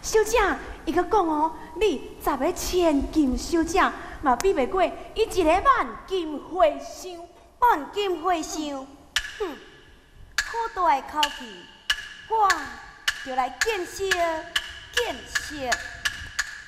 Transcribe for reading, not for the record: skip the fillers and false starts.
小姐，伊搁讲哦，你10个千金小姐嘛比袂过伊一个万金花香。 万金花香，哼，好大的口气，我就来见识见识。